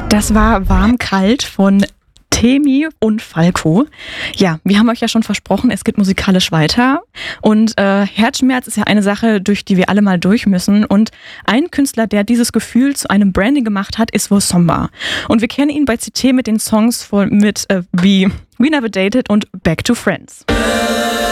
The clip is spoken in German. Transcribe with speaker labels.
Speaker 1: Das war Warm-Kalt von Temi und Falco. Ja, wir haben euch ja schon versprochen, es geht musikalisch weiter. Und Herzschmerz ist ja eine Sache, durch die wir alle mal durch müssen. Und ein Künstler, der dieses Gefühl zu einem Branding gemacht hat, ist Wosomba. Und wir kennen ihn bei CT mit den Songs wie We Never Dated und Back to Friends.